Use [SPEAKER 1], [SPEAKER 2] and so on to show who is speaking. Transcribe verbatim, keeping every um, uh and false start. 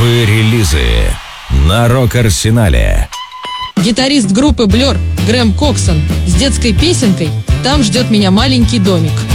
[SPEAKER 1] Новые релизы на Рок-Арсенале.
[SPEAKER 2] Гитарист группы Blur Грэм Коксон с детской песенкой «Там ждет меня маленький домик».